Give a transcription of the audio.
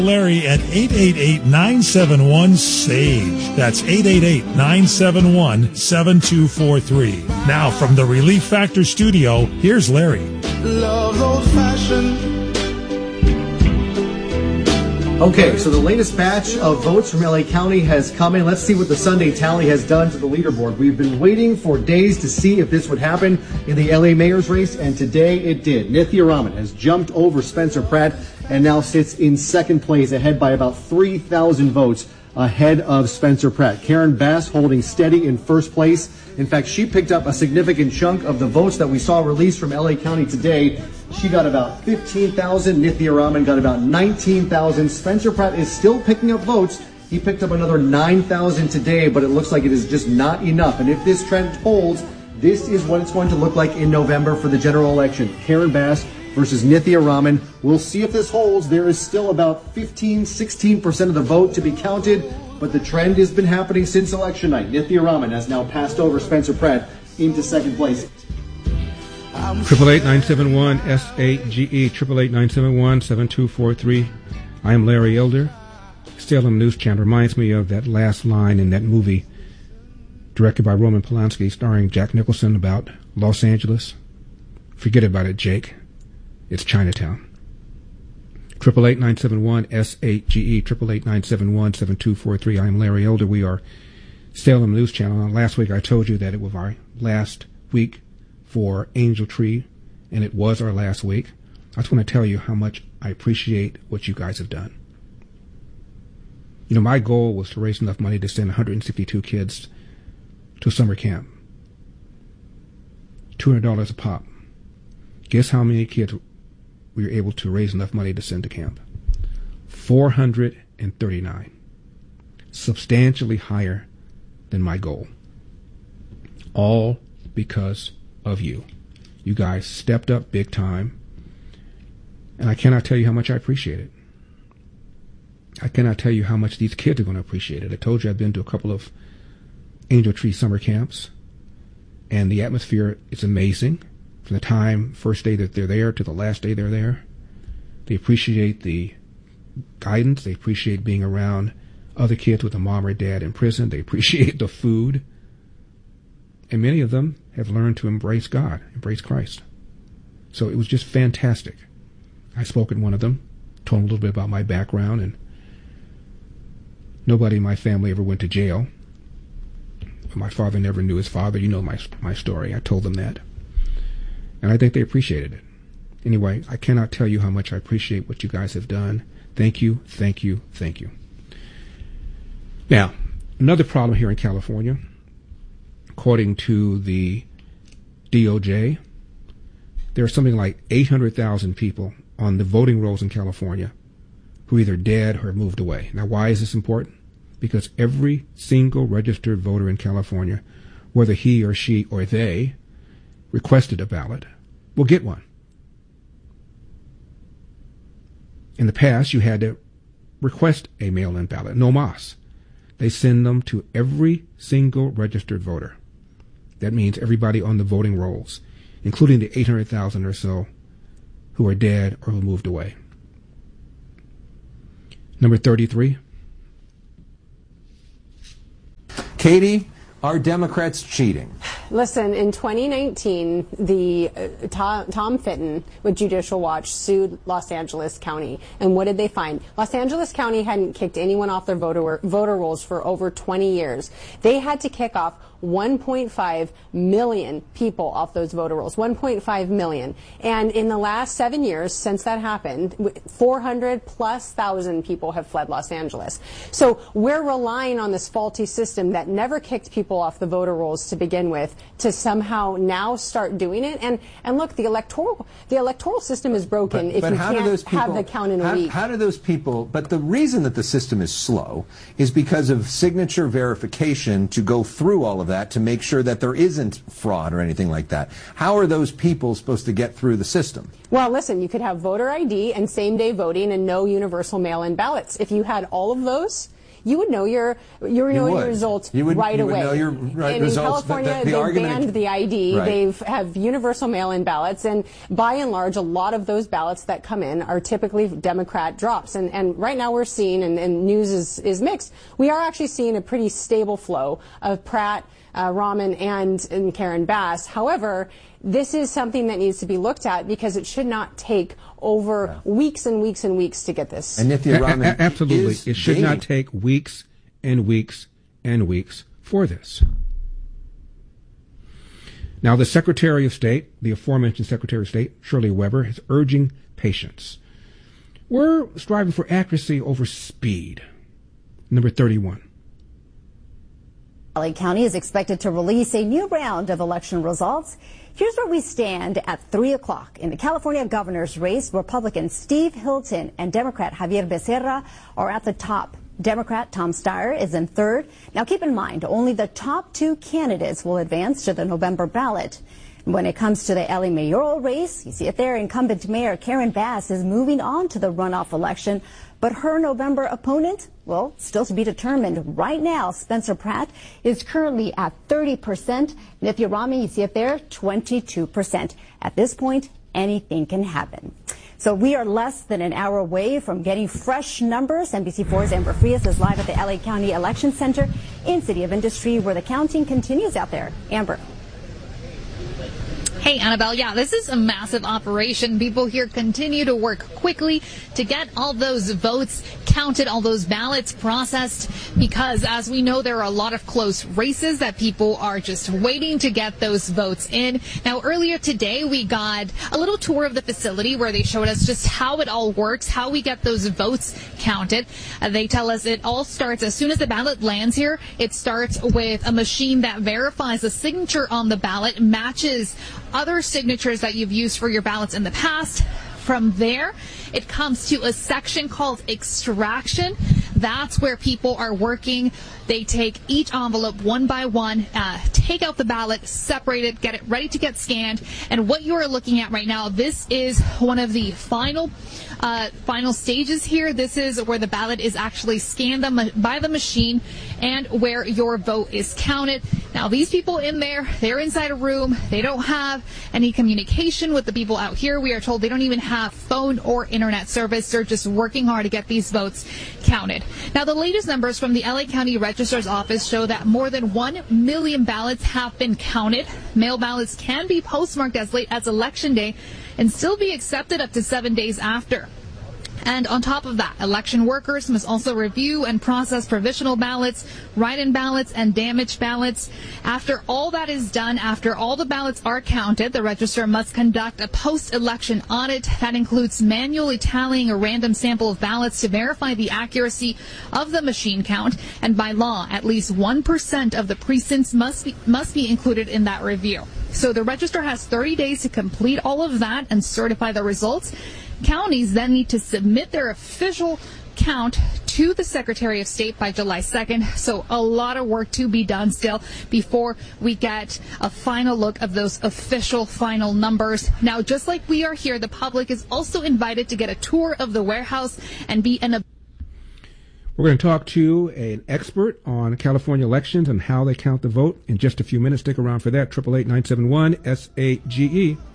Larry at 888-971-SAGE. That's 888-971-7243. Now from the Relief Factor studio, here's Larry. Love old fashioned. Okay, so the latest batch of votes from LA County has come in. Let's see what the Sunday tally has done to the leaderboard. We've been waiting for days to see if this would happen in the LA mayor's race, and today it did. Nithya Raman has jumped over Spencer Pratt and now sits in second place, ahead by about 3,000 votes ahead of Spencer Pratt. Karen Bass holding steady in first place. In fact, she picked up a significant chunk of the votes that we saw released from LA County today. She got about 15,000. Nithya Raman got about 19,000. Spencer Pratt is still picking up votes. He picked up another 9,000 today, but it looks like it is just not enough. And if this trend holds, this is what it's going to look like in November for the general election. Karen Bass versus Nithya Raman. We'll see if this holds. There is still about 16% of the vote to be counted, but the trend has been happening since election night. Nithya Raman has now passed over Spencer Pratt into second place. 888-971-SAGE, 888-971-7243. I am Larry Elder. Salem News Channel reminds me of that last line in that movie directed by Roman Polanski starring Jack Nicholson about Los Angeles. Forget about it, Jake. It's Chinatown. 888-971-SAGE, 888-971-7243. I am Larry Elder. We are Salem News Channel. Last week I told you that it was our last week for Angel Tree, and it was our last week. I just want to tell you how much I appreciate what you guys have done. You know, my goal was to raise enough money to send 162 kids to summer camp. $200 a pop. Guess how many kids we were able to raise enough money to send to camp? 439. Substantially higher than my goal. All because of you. You guys stepped up big time, and I cannot tell you how much I appreciate it. I cannot tell you how much these kids are going to appreciate it. I told you I've been to a couple of Angel Tree summer camps, and the atmosphere is amazing. From the time, first day that they're there to the last day they're there. They appreciate the guidance. They appreciate being around other kids with a mom or dad in prison. They appreciate the food. And many of them have learned to embrace God, embrace Christ. So it was just fantastic. I spoke at one of them, told them a little bit about my background, and nobody in my family ever went to jail. My father never knew his father. You know my story. I told them that. And I think they appreciated it. Anyway, I cannot tell you how much I appreciate what you guys have done. Thank you, thank you, thank you. Now, another problem here in California, according to the DOJ, there are something like 800,000 people on the voting rolls in California who are either dead or moved away. Now, why is this important? Because every single registered voter in California, whether he or she or they requested a ballot, will get one. In the past, you had to request a mail-in ballot, no mas. They send them to every single registered voter. That means everybody on the voting rolls, including the 800,000 or so who are dead or who moved away. Number 33. Katie, are Democrats cheating? Listen, in 2019, the Tom Fitton with Judicial Watch sued Los Angeles County. And what did they find? Los Angeles County hadn't kicked anyone off their voter rolls for over 20 years. They had to kick off 1.5 million people off those voter rolls, 1.5 million. And in the last 7 years since that happened, 400,000+ people have fled Los Angeles. So we're relying on this faulty system that never kicked people off the voter rolls to begin with to somehow now start doing it. And look, the electoral system is broken if you can't have the count in a week. How do those people, but the reason that the system is slow is because of signature verification to go through all of that to make sure that there isn't fraud or anything like that. How are those people supposed to get through the system? Well, listen, you could have voter ID and same-day voting and no universal mail-in ballots. If you had all of those, you would know your results right away. Would know your and results. In California, they banned the ID. Right. They have universal mail-in ballots, and by and large, a lot of those ballots that come in are typically Democrat drops. And right now we're seeing, and news is mixed, we are actually seeing a pretty stable flow of Pratt, Rahman, and Karen Bass. However, this is something that needs to be looked at because it should not take over weeks and weeks and weeks to get this. And Nithya Rahman absolutely. It should gaining. not take weeks and weeks and weeks for this. Now, the Secretary of State, the aforementioned Secretary of State, Shirley Weber, is urging patience. We're striving for accuracy over speed. Number 31. LA County is expected to release a new round of election results. Here's where we stand at 3 o'clock. In the California governor's race, Republican Steve Hilton and Democrat Javier Becerra are at the top. Democrat Tom Steyer is in third. Now keep in mind, only the top two candidates will advance to the November ballot. And when it comes to the LA mayoral race, you see it there, incumbent Mayor Karen Bass is moving on to the runoff election, but her November opponent, well, still to be determined. Right now, Spencer Pratt is currently at 30%. Nithya Rahman, you see it there, 22%. At this point, anything can happen. So we are less than an hour away from getting fresh numbers. NBC4's Amber Frias is live at the LA County Election Center in City of Industry, where the counting continues out there. Amber. Hey, Annabelle, yeah, this is a massive operation. People here continue to work quickly to get all those votes counted, all those ballots processed, because as we know, there are a lot of close races that people are just waiting to get those votes in. Now, earlier today, we got a little tour of the facility where they showed us just how it all works, how we get those votes counted. They tell us it all starts as soon as the ballot lands here. It starts with a machine that verifies the signature on the ballot, matches other signatures that you've used for your ballots in the past. From there, it comes to a section called extraction. That's where people are working. They take each envelope one by one, take out the ballot, separate it, get it ready to get scanned. And what you are looking at right now, this is one of the final stages here. This is where the ballot is actually scanned by the machine and where your vote is counted. Now, these people in there, they're inside a room. They don't have any communication with the people out here. We are told they don't even have phone or internet service. They're just working hard to get these votes counted. Now, the latest numbers from the LA County Registrar's Office show that more than 1 million ballots have been counted. Mail ballots can be postmarked as late as Election Day and still be accepted up to 7 days after. And on top of that, election workers must also review and process provisional ballots, write-in ballots, and damaged ballots. After all that is done, after all the ballots are counted, the registrar must conduct a post-election audit that includes manually tallying a random sample of ballots to verify the accuracy of the machine count. And by law, at least 1% of the precincts must be included in that review. So the registrar has 30 days to complete all of that and certify the results. Counties then need to submit their official count to the Secretary of State by July 2nd. So a lot of work to be done still before we get a final look of those official final numbers. Now, just like we are here, the public is also invited to get a tour of the warehouse and be in a... We're going to talk to an expert on California elections and how they count the vote in just a few minutes. Stick around for that. 888-971-SAGE.